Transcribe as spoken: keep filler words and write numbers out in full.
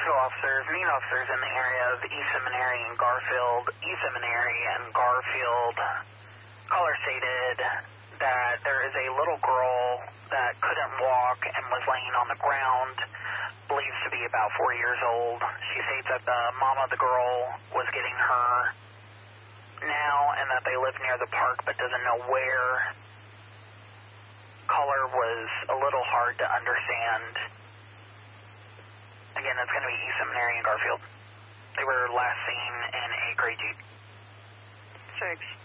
Clarksville officers, main officers in the area of East Seminary and Garfield. East Seminary and Garfield, caller stated that there is a little girl that couldn't walk and was laying on the ground, believes to be about four years old. She states that the mom of the girl was getting her now and that they live near the park but doesn't know where. Caller was a little hard to understand. Again, that's going to be East Seminary and Garfield. They were last seen in a gray Jeep. Six.